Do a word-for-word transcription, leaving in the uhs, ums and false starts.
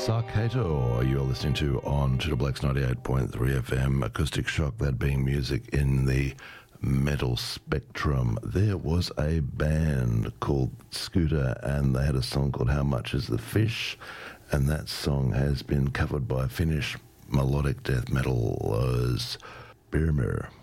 Sarkato, you're listening to on Tudor Black's ninety-eight point three F M, Acoustic Shock, that being music in the metal spectrum. There was a band called Scooter, and they had a song called How Much Is the Fish, and that song has been covered by Finnish melodic death metalers Byrmir.